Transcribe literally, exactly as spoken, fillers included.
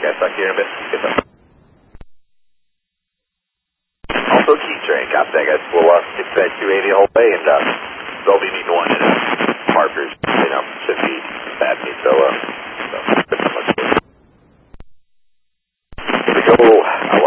guys. Talk to you in a bit. Good luck. Also, key train. Copy that, guys. We'll uh, get to that two eighty the whole way, and uh, they'll be meeting one.